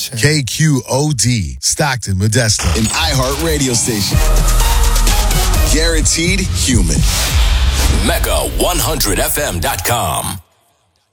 station. KQOD, Stockton, Modesto. An iHeart radio station. Guaranteed human. Mega100FM.com.